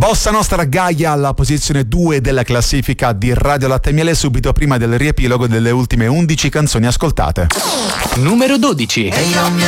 Bossa Nostra Gaia alla posizione 2 della classifica di Radio Latte e Miele, subito prima del riepilogo delle ultime 11 canzoni ascoltate. Numero 12.